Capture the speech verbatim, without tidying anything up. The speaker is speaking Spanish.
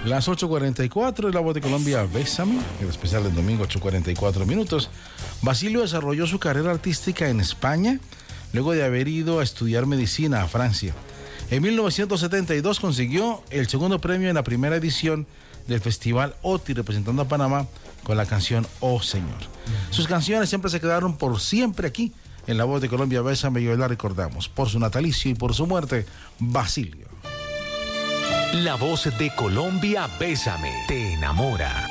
Las ocho cuarenta y cuatro, La Voz de Colombia, Bésame, el especial del domingo, ocho cuarenta y cuatro minutos. Basilio desarrolló su carrera artística en España, luego de haber ido a estudiar medicina a Francia. En mil novecientos setenta y dos consiguió el segundo premio en la primera edición del Festival O T I, representando a Panamá con la canción Oh Señor. Uh-huh. Sus canciones siempre se quedaron por siempre aquí, en La Voz de Colombia, Bésame, y hoy la recordamos por su natalicio y por su muerte, Basilio. La Voz de Colombia, Bésame, te enamora.